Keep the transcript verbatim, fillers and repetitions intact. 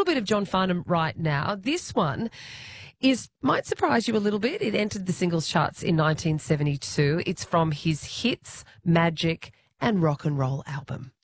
little bit of John Farnham right now. This one is might surprise you a little bit. It entered the singles charts in nineteen seventy-two. It's from his Hits, Magic and Rock and Roll album.